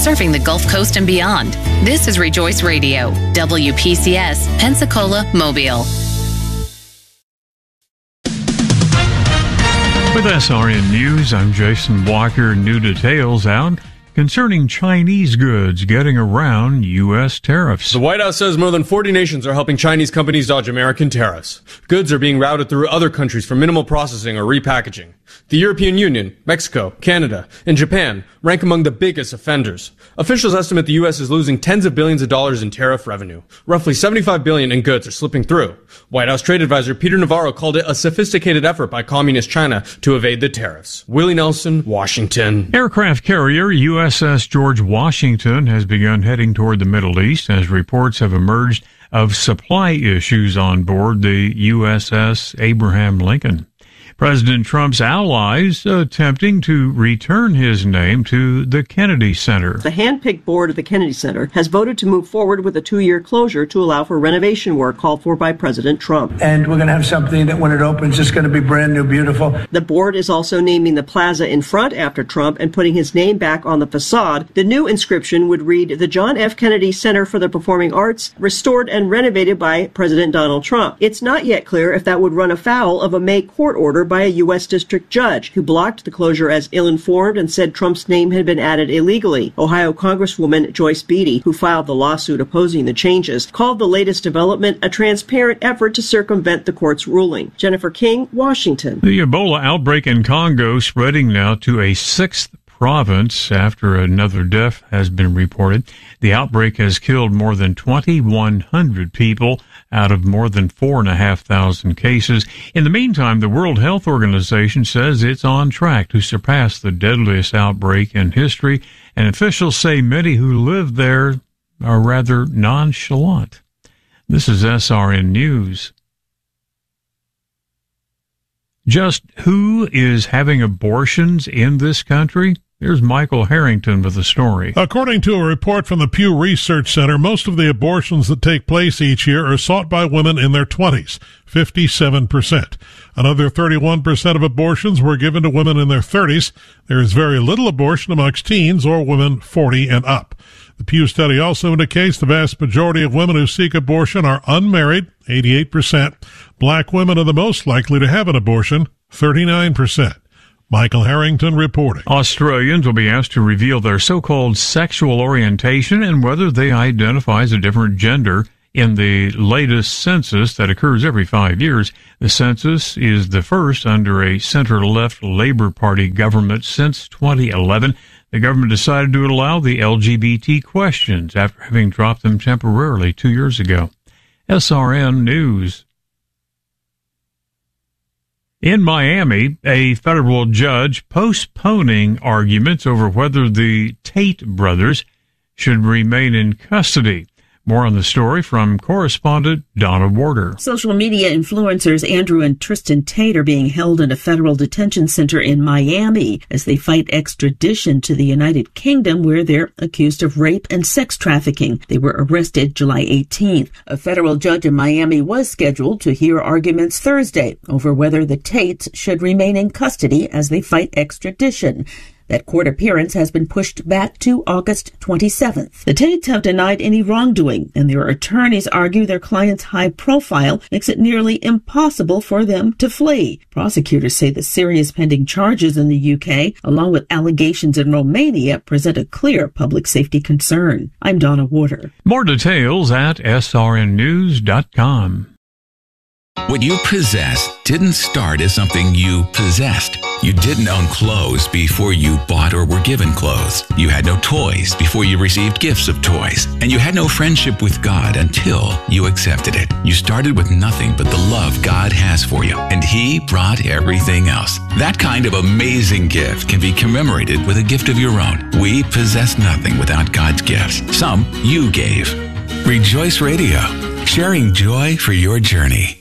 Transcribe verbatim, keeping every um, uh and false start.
serving the Gulf Coast and beyond. This is Rejoice Radio, W P C S, Pensacola, Mobile. With S R N News, I'm Jason Walker. New details out concerning Chinese goods getting around U S tariffs. The White House says more than forty nations are helping Chinese companies dodge American tariffs. Goods are being routed through other countries for minimal processing or repackaging. The European Union, Mexico, Canada, and Japan rank among the biggest offenders. Officials estimate the U S is losing tens of billions of dollars in tariff revenue. Roughly seventy-five billion dollars in goods are slipping through. White House trade advisor Peter Navarro called it a sophisticated effort by communist China to evade the tariffs. Willie Nelson, Washington. Aircraft carrier U S S George Washington has begun heading toward the Middle East as reports have emerged of supply issues on board the U S S Abraham Lincoln. President Trump's allies attempting to return his name to the Kennedy Center. The hand-picked board of the Kennedy Center has voted to move forward with a two-year closure to allow for renovation work called for by President Trump. And we're going to have something that when it opens is going to be brand new, beautiful. The board is also naming the plaza in front after Trump and putting his name back on the facade. The new inscription would read, the John F. Kennedy Center for the Performing Arts, restored and renovated by President Donald Trump. It's not yet clear if that would run afoul of a May court order by a U S district judge who blocked the closure as ill-informed and said Trump's name had been added illegally. Ohio Congresswoman Joyce Beatty, who filed the lawsuit opposing the changes, called the latest development a transparent effort to circumvent the court's ruling. Jennifer King, Washington. The Ebola outbreak in Congo spreading now to a sixth province after another death has been reported. The outbreak has killed more than twenty-one hundred people out of more than four thousand five hundred cases. In the meantime, the World Health Organization says it's on track to surpass the deadliest outbreak in history, and officials say many who live there are rather nonchalant. This is S R N News. Just who is having abortions in this country? Here's Michael Harrington with the story. According to a report from the Pew Research Center, most of the abortions that take place each year are sought by women in their twenties, fifty-seven percent. Another thirty-one percent of abortions were given to women in their thirties. There is very little abortion amongst teens or women forty and up. The Pew study also indicates the vast majority of women who seek abortion are unmarried, eighty-eight percent. Black women are the most likely to have an abortion, thirty-nine percent. Michael Harrington reporting. Australians will be asked to reveal their so-called sexual orientation and whether they identify as a different gender in the latest census that occurs every five years. The census is the first under a center-left Labour Party government since twenty eleven. The government decided to allow the L G B T questions after having dropped them temporarily two years ago. S R N News. In Miami, a federal judge postponing arguments over whether the Tate brothers should remain in custody. More on the story from correspondent Donna Warder. Social media influencers Andrew and Tristan Tate are being held in a federal detention center in Miami as they fight extradition to the United Kingdom, where they're accused of rape and sex trafficking. They were arrested July eighteenth. A federal judge in Miami was scheduled to hear arguments Thursday over whether the Tates should remain in custody as they fight extradition. That court appearance has been pushed back to August twenty-seventh. The Tates have denied any wrongdoing, and their attorneys argue their client's high profile makes it nearly impossible for them to flee. Prosecutors say the serious pending charges in the U K, along with allegations in Romania, present a clear public safety concern. I'm Donna Warder. More details at S R N news dot com. What you possess didn't start as something you possessed. You didn't own clothes before you bought or were given clothes. You had no toys before you received gifts of toys. And you had no friendship with God until you accepted it. You started with nothing but the love God has for you, and He brought everything else. That kind of amazing gift can be commemorated with a gift of your own. We possess nothing without God's gifts. Some you gave. Rejoice Radio, sharing joy for your journey.